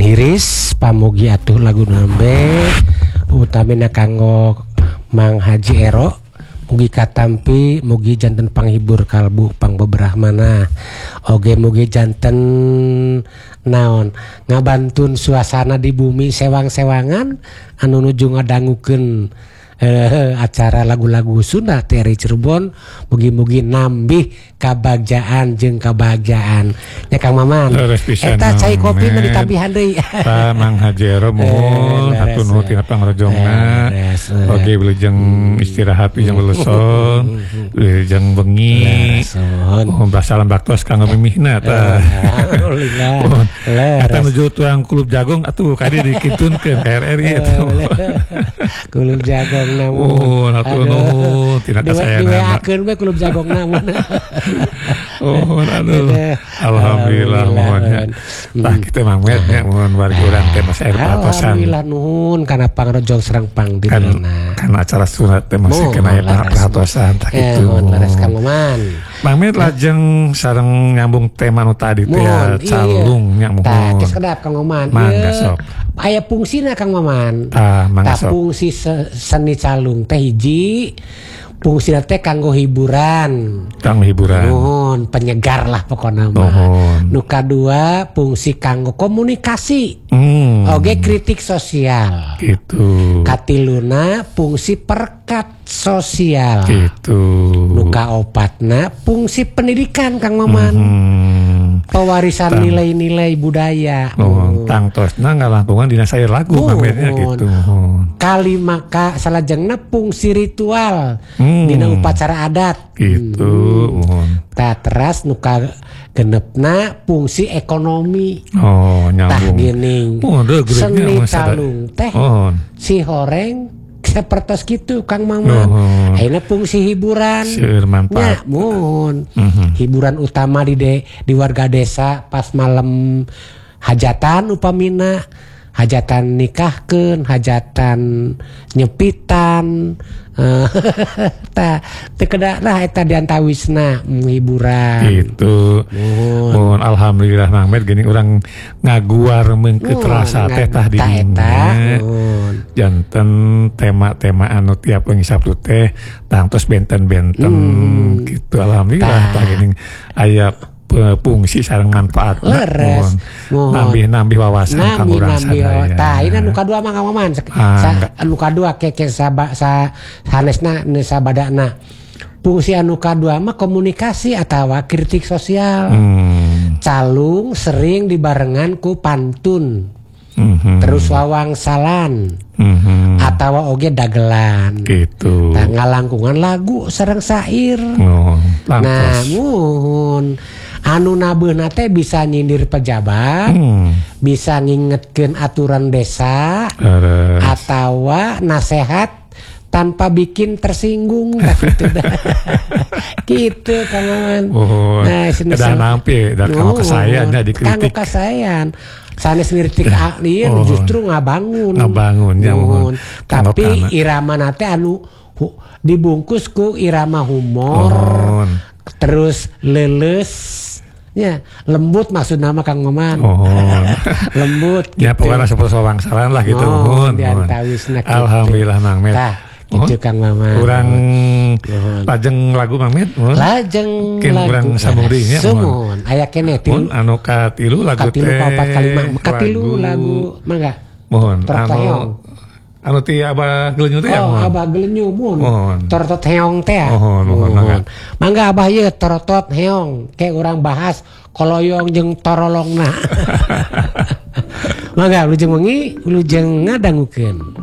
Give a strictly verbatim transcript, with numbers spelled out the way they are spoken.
Iris pamugi atuh lagu nembe utamina kanggo Mang Haji Ero mugi katampi mugi janten panghibur kalbu pangbeberahmana oge mugi janten naon ngabantun suasana di bumi sewang-sewangan anu nuju ngadangukeun eh, acara lagu-lagu Sunda Teri Cirebon mugi-mugi nambih kabagjaan jeung kabahagiaan ya Kang Maman eta cai kopi mah ditambihan deui Pak Mang Haji Ero mohon hatur nuhun tina pangrojongna oge wilujeng istirahat wilujeng leuson wilujeng bengi mohon basalam baktos kanggo mimihna tah eta nuju tuang kulub jagong atuh kadi dikitunkeun K R R I atuh kulub jagong namun oh hatur nuhun tina kasayangan diweakeun we kulub jagong namun oh aduh alhamdulillah mohon tah kitu Mang Met nya mohon wargi urang teh masih air patosan alhamdulillah nuhun kana pangrojong sareng pangdina kan acara sunat teh masih kena air patosan tah kitu mohon leres Kang Maman Mang Met lajeng sareng nyambung tema nu tadi teh calung nya mohon tah geus kedap Kang Maman mangga sok aya fungsina Kang Maman tah mangga sok fungsi seni calung teh hiji fungsi teh kanggo hiburan kanggo hiburan nuhun penyegar lah pokoknya mah nu kadua fungsi kanggo komunikasi hmm. oge kritik sosial gitu katiluna fungsi perkat sosial gitu nu kaopatna fungsi pendidikan Kang Maman hmm. pewarisan tang. Nilai-nilai budaya oh, tang tosna ngalangkungan dina saeur lagu pamernya gitu kalima ka salajengna fungsi ritual hmm. dina upacara adat gitu hmm. ta teras nu ka genepna fungsi ekonomi oh nyambung tah geuning oh, seni calung teh oh. si horeng sepertos gitu Kang Maman oh. ayeuna fungsi hiburan nya mun mm-hmm. hiburan utama di de, di warga desa pas malam hajatan upamina hajatan nikahkeun hajatan nyepitan tah teu kedah eta diantawisna hiburan gitu mohon alhamdulillah Mang Met geuning urang ngaguar meungkeut rasa teh tah di janten tema-tema anu tiap wengi Sabtu teh tang tos benten-benten hmm. gitu alhamdulillah tah geuning aya fungsi sareng manfaat leres nambih-nambih wawasan kanggo urang sadaya tah ina nu kadua mah Kang Maman anu kadua keke saba sa hanesna nu sabadana fungsi anu kadua mah komunikasi atawa kritik sosial hmm. calung sering dibarengan ku pantun mm-hmm. terus wawangsalan mm-hmm. atawa oge dagelan gitu tah ngalangkungan lagu sareng sair oh, namun anu nabeuna teh bisa nyindir pejabat hmm. bisa ngingetkeun aturan desa Ares. atawa nasehat tanpa bikin tersinggung gitu gitu Kang Maman oh, nah dah nampi dah kanggo kasayan nya dikritik kanggo kasayan sanes ngiritik ahli oh. justru ngabangun ngabangun ya mohon tapi irama nate anu hu, dibungkus ku irama humor oh. terus leles ya lembut maksud nama Kang Maman oh. lembut gitu. Ya pokoknya seperti wangsalan lah gitu oh, alhamdulillah Mang Met gitu Kang Maman kurang lajeng lagu Mang Met lajeng lagu kurang sambung deui nya sumun aya keneh tilu anu katilu lagu teh katilu papat kalima katilu lagu mangga mohon anu anu ti Abah Gelenyu teh oh Abah Gelenyu mun torotot heong teh mohon mohon mangga Abah ieu torotot heong ke urang bahas koloyong jeung torolongna mangga lujeng wengi lujeng ngadangukeun